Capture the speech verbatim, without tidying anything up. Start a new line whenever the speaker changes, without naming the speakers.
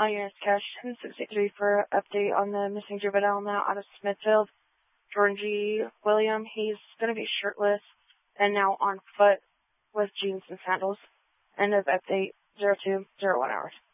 On units cash ten sixty-three for update on the missing juvenile now out of Smithfield. Jordan G. William, he's going to be shirtless and now on foot with jeans and sandals. End of update zero two zero one hours.